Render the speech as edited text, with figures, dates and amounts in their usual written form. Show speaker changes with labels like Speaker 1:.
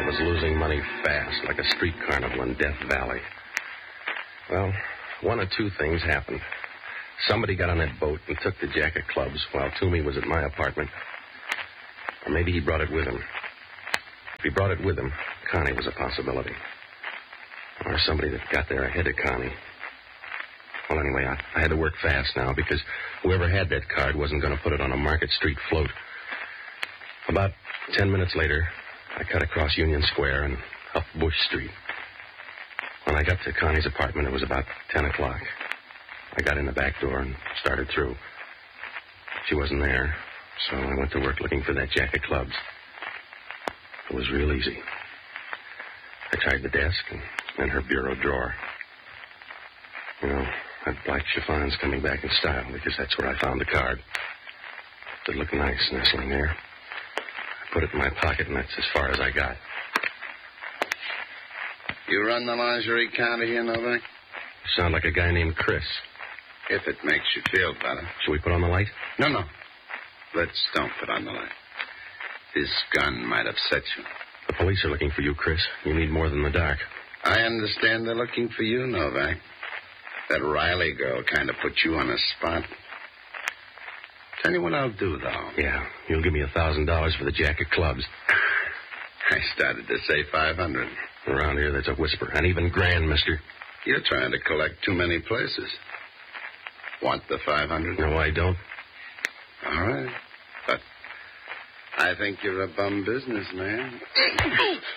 Speaker 1: was losing money fast, like a street carnival in Death Valley. Well, one of two things happened. Somebody got on that boat and took the jack of clubs while Toomey was at my apartment. Or maybe he brought it with him. If he brought it with him, Connie was a possibility. Or somebody that got there ahead of Connie. Well, anyway, I had to work fast now because whoever had that card wasn't going to put it on a Market Street float. About 10 minutes later, I cut across Union Square and up Bush Street. When I got to Connie's apartment, it was about 10 o'clock. I got in the back door and started through. She wasn't there, so I went to work looking for that jack of clubs. It was real easy. I tried the desk and her bureau drawer. You know, that black chiffon's coming back in style because that's where I found the card. It looked nice nestling there. I put it in my pocket, and that's as far as I got.
Speaker 2: You run the lingerie counter here, Novak?
Speaker 1: You sound like a guy named Chris.
Speaker 2: If it makes you feel better.
Speaker 1: Should we put on the light?
Speaker 2: No. Let's don't put on the light. This gun might upset you.
Speaker 1: The police are looking for you, Chris. You need more than the dark.
Speaker 2: I understand they're looking for you, Novak. That Riley girl kind of put you on a spot. Tell you what I'll do, though.
Speaker 1: Yeah, you'll give me $1,000 for the jack of clubs.
Speaker 2: I started to say 500.
Speaker 1: Around here, that's a whisper. And even grand, mister.
Speaker 2: You're trying to collect too many places. Want the 500?
Speaker 1: No, I don't.
Speaker 2: All right. But I think you're a bum businessman.